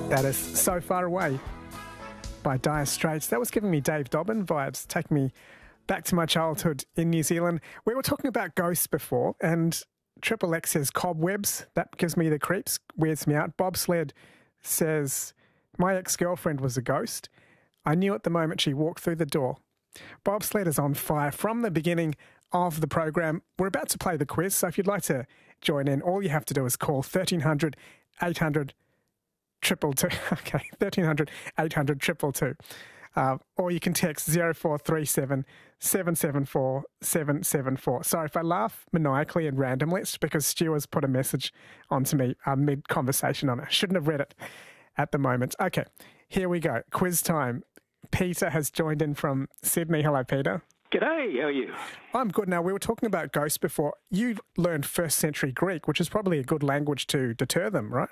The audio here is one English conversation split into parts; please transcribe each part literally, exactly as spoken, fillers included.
That is So Far Away by Dire Straits. That was giving me Dave Dobbyn vibes, taking me back to my childhood in New Zealand. We were talking about ghosts before, and Triple X says cobwebs. That gives me the creeps, weirds me out. Bobsled says, my ex-girlfriend was a ghost. I knew at the moment she walked through the door. Bobsled is on fire from the beginning of the program. We're about to play the quiz, so if you'd like to join in, all you have to do is call thirteen hundred, eight hundred, triple two. Okay, thirteen hundred, eight hundred, triple two. Uh, or you can text zero four three seven, seven seven four, seven seven four. Sorry if I laugh maniacally and randomly. It's because Stu has put a message onto me uh, mid-conversation on it. I shouldn't have read it at the moment. Okay, here we go. Quiz time. Peter has joined in from Sydney. Hello, Peter. G'day, how are you? I'm good. Now, we were talking about ghosts before. You learned first century Greek, which is probably a good language to deter them, right?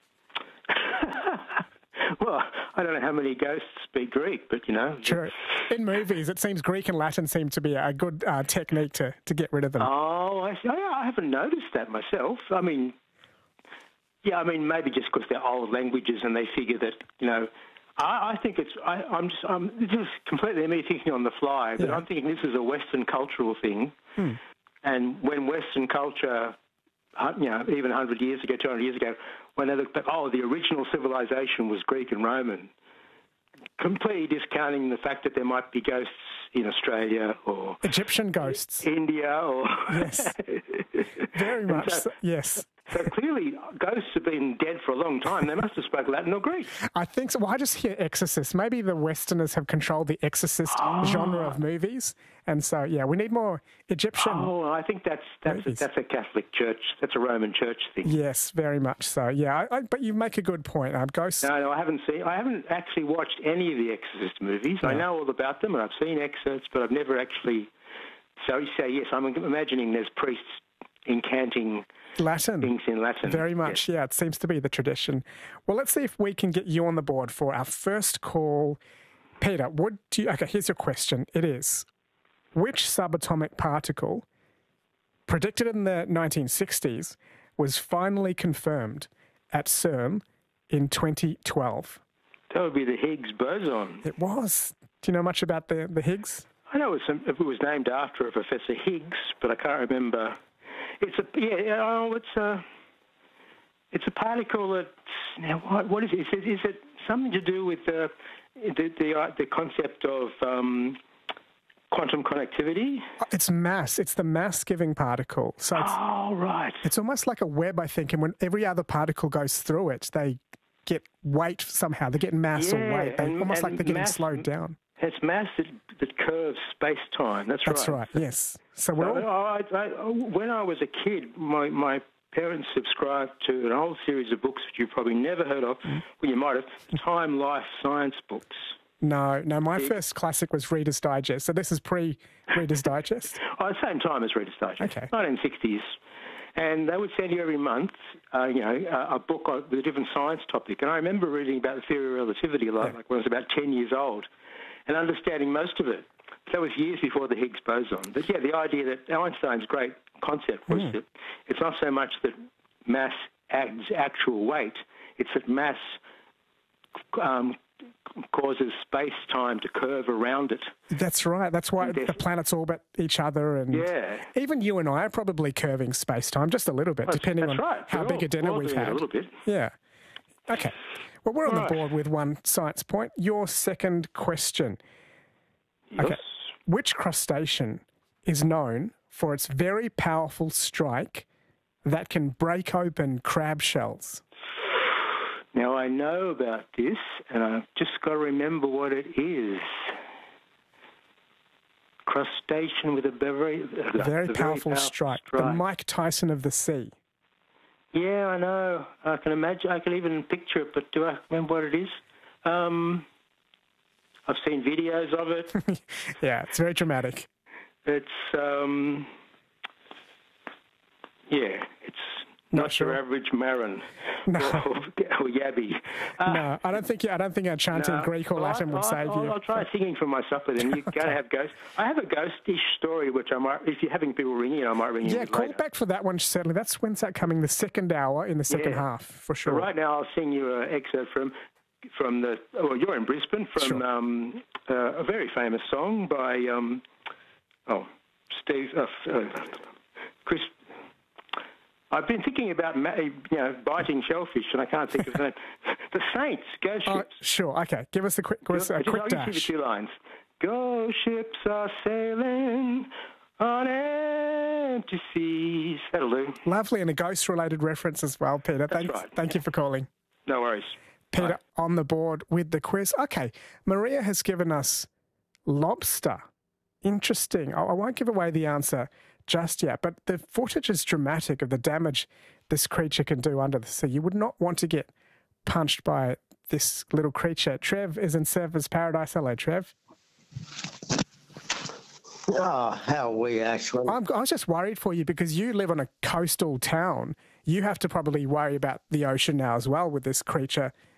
Well, I don't know how many ghosts speak Greek, but, you know. True. In movies, it seems Greek and Latin seem to be a good uh, technique to, to get rid of them. Oh, I, see. I haven't noticed that myself. I mean, yeah, I mean, maybe just because they're old languages and they figure that, you know, I, I think it's, I, I'm just, I'm, this is completely me thinking on the fly, but yeah. I'm thinking this is a Western cultural thing. Hmm. And when Western culture, you know, even one hundred years ago, two hundred years ago, when they looked back, oh, the original civilization was Greek and Roman, completely discounting the fact that there might be ghosts in Australia or Egyptian ghosts, India, or yes, very much, so, yes. So clearly, ghosts have been dead for a long time. They must have spoken Latin or Greek. I think so. Well, I just hear Exorcist. Maybe the Westerners have controlled the Exorcist oh. genre of movies, and so yeah, we need more Egyptian. Oh, I think that's that's a, that's a Catholic Church. That's a Roman Church thing. Yes, very much so. Yeah, I, I, but you make a good point. Um, ghosts. No, no, I haven't seen. I haven't actually watched any of the Exorcist movies. No. I know all about them, and I've seen excerpts, but I've never actually. So you say yes. I'm imagining there's priests incanting Latin. Things in Latin. Very much, yes. Yeah. It seems to be the tradition. Well, let's see if we can get you on the board for our first call. Peter, would you... Okay, here's your question. It is, which subatomic particle, predicted in the nineteen sixties, was finally confirmed at CERN in twenty twelve? That would be the Higgs boson. It was. Do you know much about the, the Higgs? I know it was, it was named after a Professor Higgs, but I can't remember... It's a yeah. Oh, it's a it's a particle that now what what is it? Is it, is it something to do with the the the, uh, the concept of um, quantum connectivity? It's mass. It's the mass-giving particle. So it's, oh right. It's almost like a web, I think. And when every other particle goes through it, they get weight somehow. They get mass yeah, or weight. They and, almost and like they're getting mass, slowed down. It's mass that, that curves space-time. That's, That's right. That's right, yes. So, we're so all... I, I, when I was a kid, my, my parents subscribed to an old series of books which you've probably never heard of. Mm. Well, you might have. Time, Life, Science books. No, no, my yeah. first classic was Reader's Digest. So this is pre-Reader's Digest? Oh, the same time as Reader's Digest. Okay. nineteen sixties. And they would send you every month, uh, you know, a, a book with a different science topic. And I remember reading about the theory of relativity, like, yeah. like when I was about ten years old, and understanding most of it. That was years before the Higgs boson. But yeah, the idea that Einstein's great concept was mm. that it's not so much that mass adds actual weight, it's that mass um, causes space-time to curve around it. That's right. That's why the planets orbit each other. And yeah. even you and I are probably curving space-time just a little bit, that's, depending that's on right. how we're big all, a dinner we're we've had. A little bit. Yeah. Okay. Well, we're on all the right. board with one science point. Your second question. Yes. Okay. Which crustacean is known for its very powerful strike that can break open crab shells? Now, I know about this, and I've just got to remember what it is. Crustacean with a very, very, a very powerful, powerful strike. strike. The Mike Tyson of the sea. Yeah, I know. I can imagine. I can even picture it, but do I remember what it is? Um... I've seen videos of it. Yeah, it's very dramatic. It's, um, yeah, it's Not sure. your average Marin No. or, or Yabby. Uh, no, I don't think I don't think our chanting no. Greek or Well, Latin I, would I, save I'll, you. I'll try singing for my supper then. You're going to have ghosts. I have a ghostish story, which I might, if you're having people ringing, I might ring you Yeah, with call later. back for that one, certainly. That's when's that coming? The second hour in the second Yeah. half, for So sure. right now I'll sing you an excerpt from from the. Well, you're in Brisbane from Sure. um, uh, a very famous song by um, oh Steve uh, uh, Chris. I've been thinking about you know biting shellfish, and I can't think of the name. The Saints, Ghost Oh, Ships. sure, okay. Give us a quick, give us a Just- quick I'll just give dash. you two lines. Ghost ships are sailing on empty seas. That'll do. Lovely, and a ghost-related reference as well, Peter. Thanks, right. Thank you for calling. No worries. Peter, Bye. on the board with the quiz. Okay, Maria has given us lobster. Interesting. I I won't give away the answer just yet, but the footage is dramatic of the damage this creature can do under the sea. You would not want to get punched by this little creature. Trev is in Surfers Paradise. Hello, Trev. Oh, how are we actually? I'm, I was just worried for you because you live on a coastal town. You have to probably worry about the ocean now as well with this creature